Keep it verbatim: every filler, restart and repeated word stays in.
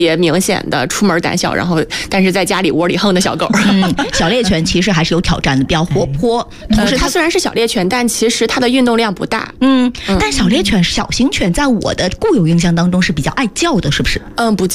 别明显的出门胆小，然后但是在家里窝里横的小狗。 嗯，小猎犬其实还是有挑战的，比较活泼。同时它， 呃它虽然是小猎犬，但其实它的运动量不大。 嗯，但小猎犬、小型犬在我的固有印象当中是比较爱叫的，是不是？ 嗯，不